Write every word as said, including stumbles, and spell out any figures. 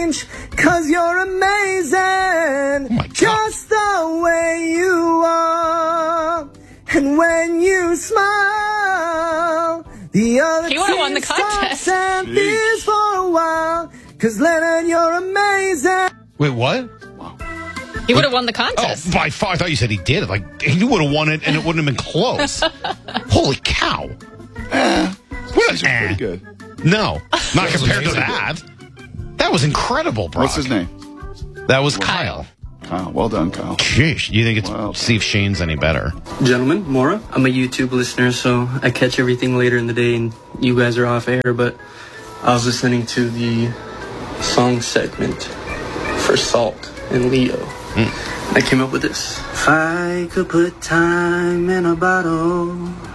change, cause you're amazing. Oh my God. Just the way you are. And when you smile, the other He would've won the team contest. stops and fears for a while. Cause Leonard, you're amazing. Wait, what? He would have won the Oh, contest. by far. I thought you said he did it. Like, he would have won it, and it wouldn't have been close. Holy cow. Eh, What these a are pretty eh. good. No, not was compared to amazing. that. That was incredible, Brock. What's his name? That was Kyle. Kyle. Well done, Kyle. Sheesh. You think it's Wow. see if Shane's any better? Gentlemen, Maura, I'm a YouTube listener, so I catch everything later in the day, and you guys are off air, but I was listening to the song segment for Salt and Leo. Mm. And I came up with this. If I could put time in a bottle